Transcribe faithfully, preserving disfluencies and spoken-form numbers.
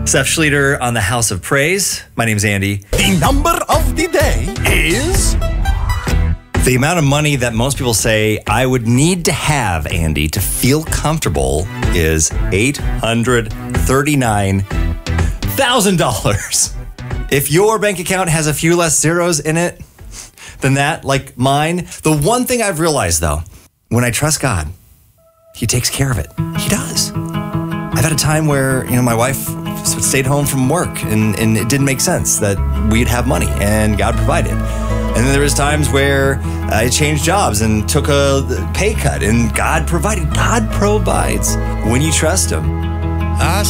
Seth Schleter on the House of Praise. My name's Andy. The number of the day is... The amount of money that most people say I would need to have, Andy, to feel comfortable is eight hundred thirty-nine thousand dollars. If your bank account has a few less zeros in it than that, like mine, the one thing I've realized, though, when I trust God, He takes care of it. He does. I've had a time where, you know, my wife stayed home from work and, and it didn't make sense that we'd have money, and God provided. And then there was times where I changed jobs and took a pay cut, and God provided. God provides when you trust Him. I